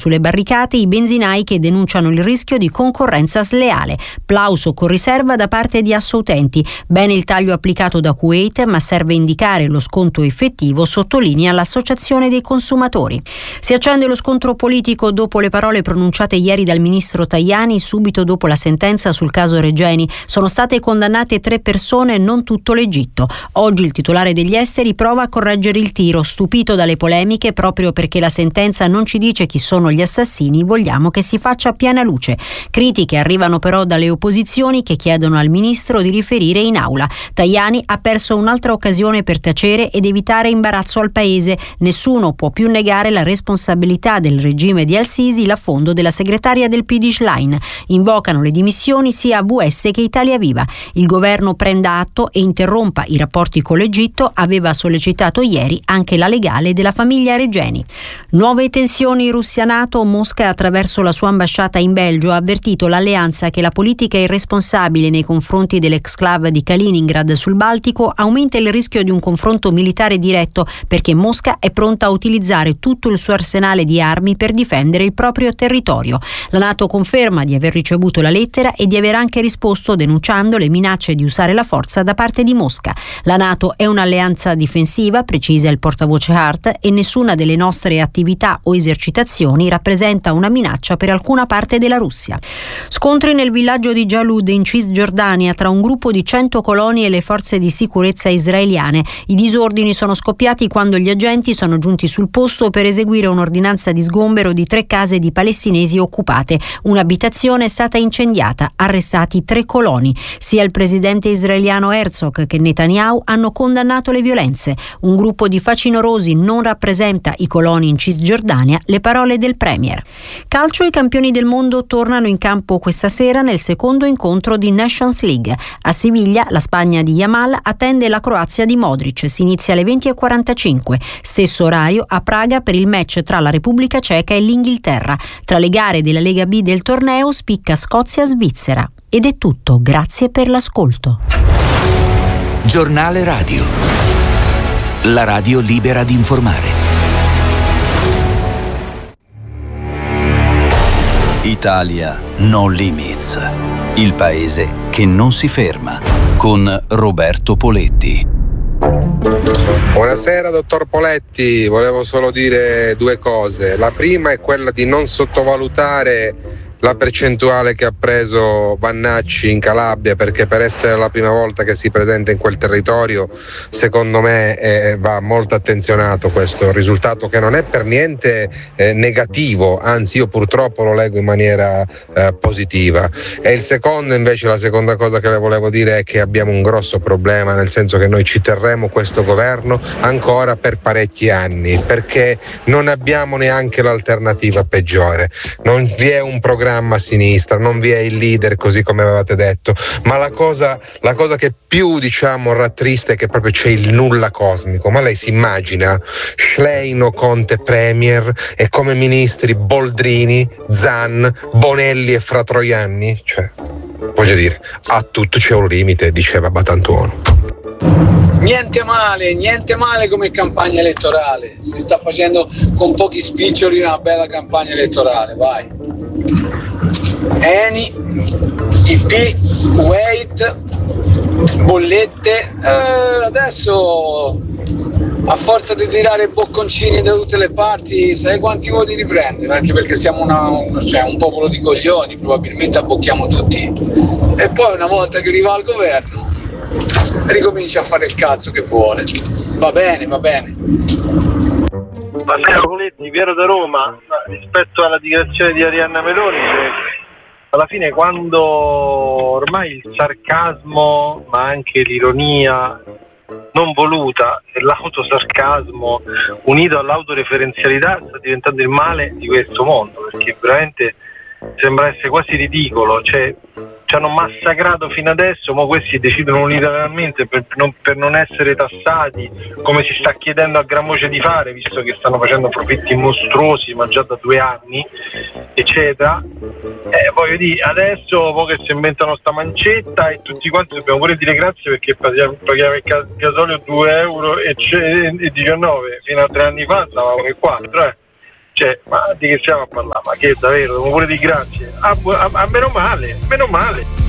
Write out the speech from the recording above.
sulle barricate i benzinai che denunciano il rischio di concorrenza sleale. Plauso con riserva da parte di Assoutenti. Bene il taglio applicato da Kuwait, ma serve indicare lo sconto effettivo, sottolinea l'Associazione dei consumatori. Si accende lo scontro politico dopo le parole pronunciate ieri dal ministro Tajani subito dopo la sentenza sul caso Regeni. Sono state condannate 3 persone, non tutto l'Egitto. Oggi il titolare degli esteri prova a correggere il tiro, stupito dalle polemiche proprio perché la sentenza non ci dice chi sono gli assassini, vogliamo che si faccia piena luce. Critiche arrivano però dalle opposizioni che chiedono al ministro di riferire in aula. Tajani ha perso un'altra occasione per tacere ed evitare imbarazzo al paese. Nessuno può più negare la responsabilità del regime di Al-Sisi, l'affondo della segretaria del PD Schlein. Invocano le dimissioni sia VS che Italia Viva. Il governo prenda atto e interrompa i rapporti con l'Egitto, aveva sollecitato ieri anche la legale della famiglia Regeni. Nuove tensioni Russia-NATO. Mosca, attraverso la sua ambasciata in Belgio, ha avvertito l'alleanza che la politica irresponsabile nei confronti dell'exclave di Kaliningrad sul Baltico aumenta il rischio di un confronto militare diretto, perché Mosca è pronta a utilizzare tutto il suo arsenale di armi per difendere il proprio territorio. La NATO conferma di aver ricevuto la lettera e di aver anche risposto denunciando le minacce di usare la forza da parte di Mosca. La NATO è un'alleanza difensiva, precisa il portavoce Hart, e nessuna delle nostre attività o esercitazioni rappresenta una minaccia per alcuna parte della Russia. Scontri nel villaggio di Jalud in Cisgiordania tra un gruppo di 100 coloni e le forze di sicurezza israeliane. I disordini sono scoppiati quando gli agenti sono giunti sul posto per eseguire un'ordinanza di sgombero di 3 case di palestinesi occupate. Un'abitazione è stata incendiata, arrestati 3 coloni. Sia il presidente israeliano Herzog che Netanyahu hanno condannato le violenze. Un gruppo di facinorosi non rappresenta i coloni in Cisgiordania, le parole del premier. Calcio, i campioni del mondo tornano in campo questa sera nel secondo incontro di Nations League. A Siviglia la Spagna di Yamal attende la Croazia di Modric. Si inizia alle 20:45. Stesso orario a Praga per il match tra la Repubblica Ceca e l'Inghilterra. Tra le gare della Lega B del torneo spicca Scozia-Svizzera. Ed è tutto, grazie per l'ascolto. Giornale Radio. La radio libera di informare. Italia No Limits. Il paese che non si ferma. Con Roberto Poletti. Buonasera dottor Poletti, volevo solo dire 2 cose. La prima è quella di non sottovalutare la percentuale che ha preso Vannacci in Calabria, perché per essere la prima volta che si presenta in quel territorio, secondo me va molto attenzionato questo risultato, che non è per niente negativo, anzi io purtroppo lo leggo in maniera positiva. E il secondo, invece, la seconda cosa che le volevo dire è che abbiamo un grosso problema, nel senso che noi ci terremo questo governo ancora per parecchi anni, perché non abbiamo neanche l'alternativa peggiore. Non vi è un programma a sinistra, non vi è il leader così come avevate detto, ma la cosa che più rattrista è che proprio c'è il nulla cosmico. Ma lei si immagina Schlein o Conte premier e come ministri Boldrini, Zan, Bonelli e Fra Troianni? Cioè, voglio dire, a tutto c'è un limite, diceva Batantuono. Niente male come campagna elettorale, si sta facendo con pochi spiccioli una bella campagna elettorale, vai. Eni, IP, Kuwait, bollette, adesso a forza di tirare bocconcini da tutte le parti, sai quanti voti riprende? Anche perché siamo un popolo di coglioni, probabilmente abbocchiamo tutti. E poi una volta che arriva al governo ricomincia a fare il cazzo che vuole. Va bene. Buonasera Poletti, Piero da Roma. Rispetto alla dichiarazione di Arianna Meloni, alla fine, quando ormai il sarcasmo ma anche l'ironia non voluta e l'autosarcasmo unito all'autoreferenzialità sta diventando il male di questo mondo, perché veramente sembra essere quasi ridicolo. Ci hanno massacrato fino adesso, ma questi decidono unilateralmente per non essere tassati, come si sta chiedendo a gran voce di fare, visto che stanno facendo profitti mostruosi ma già da 2 anni, eccetera. Voglio dire, adesso che si inventano sta mancetta e tutti quanti dobbiamo pure dire grazie, perché paghiamo il gasolio 2,19 €, fino a 3 anni fa stavamo che 4, Cioè, ma di che stiamo a parlare? Ma che davvero, pure di grazie? Meno male.